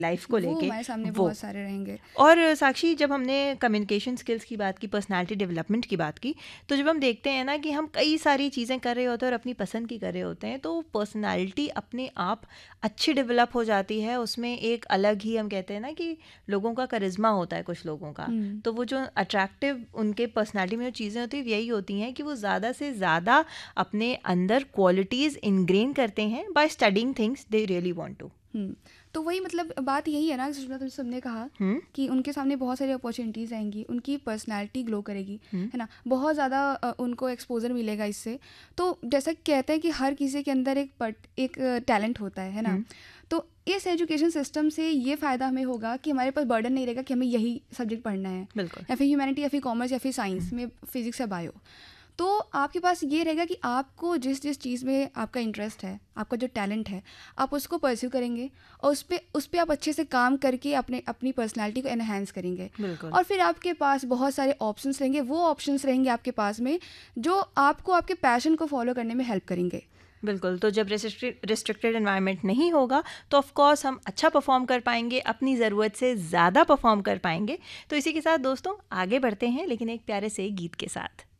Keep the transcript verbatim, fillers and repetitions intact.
Life को लेके हमारे सामने वो बहुत सारे रहेंगे। और साक्षी, जब हमने कम्युनिकेशन स्किल्स की बात की, पर्सनालिटी डेवलपमेंट की बात की, तो जब हम देखते हैं ना कि हम कई सारी चीज़ें कर रहे होते हैं और अपनी पसंद की कर रहे होते हैं, तो पर्सनालिटी अपने आप अच्छी डेवलप हो जाती है। उसमें एक अलग ही, हम कहते हैं ना कि लोगों का करिश्मा होता है कुछ लोगों का, तो वो जो अट्रैक्टिव उनके पर्सनालिटी में जो चीज़ें होती हैं यही होती हैं कि वो ज़्यादा से ज़्यादा अपने अंदर क्वालिटीज़ इनग्रेन करते हैं by studying things they really want to. तो वही मतलब बात यही है ना, सुषमा, तुमने सबने कहा हुँ? कि उनके सामने बहुत सारी अपॉर्चुनिटीज़ आएंगी, उनकी पर्सनालिटी ग्लो करेगी, है ना, बहुत ज़्यादा उनको एक्सपोजर मिलेगा इससे। तो जैसा कहते हैं कि हर किसी के अंदर एक पट एक टैलेंट होता है है ना, तो इस एजुकेशन सिस्टम से ये फ़ायदा हमें होगा कि हमारे पास बर्डन नहीं रहेगा कि हमें यही सब्जेक्ट पढ़ना है, या फिर ह्यूमैनिटी या फिर कॉमर्स या फिर साइंस में फिजिक्स या बायो। तो आपके पास ये रहेगा कि आपको जिस जिस चीज़ में आपका इंटरेस्ट है, आपका जो टैलेंट है, आप उसको परस्यू करेंगे और उस पर उस पर आप अच्छे से काम करके अपने अपनी पर्सनालिटी को एनहांस करेंगे। और फिर आपके पास बहुत सारे ऑप्शंस रहेंगे, वो ऑप्शंस रहेंगे आपके पास में जो आपको आपके पैशन को फॉलो करने में हेल्प करेंगे। बिल्कुल। तो जब रिस्ट्रिक्टेड एनवायरनमेंट नहीं होगा तो ऑफ कोर्स हम अच्छा परफॉर्म कर पाएंगे, अपनी ज़रूरत से ज़्यादा परफॉर्म कर पाएंगे। तो इसी के साथ दोस्तों आगे बढ़ते हैं, लेकिन एक प्यारे से गीत के साथ।